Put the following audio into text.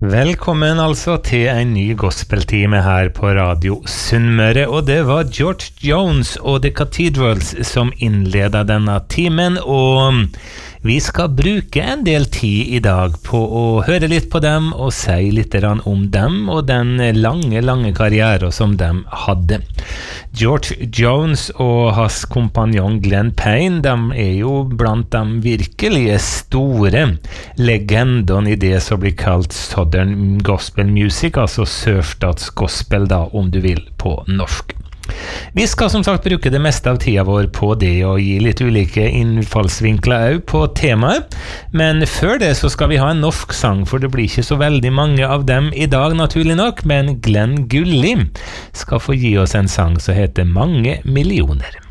Velkommen altså til en ny gospeltime her på Radio Sunnmøre, og det var George Jones og The Cathedrals som innledet denne timen, og vi skal bruke en del tid i dag på å høre litt på dem og si litt om dem og den lange karriere som de hadde. George Jones og hans kompanjong Glenn Payne, de jo blant de virkelige store legendene i det som blir kalt Southern Gospel Music, altså sørstatsgospel da, om du vil på norsk. Vi skal som sagt bruke det meste av tida vår på det og gi litt ulike innfallsvinkler på temaet, men før det så skal vi ha en norsk sang, for det blir ikke så veldig mange av dem i dag naturlig nok, men Glenn Gulli skal få gi oss en sang som heter Mange millioner.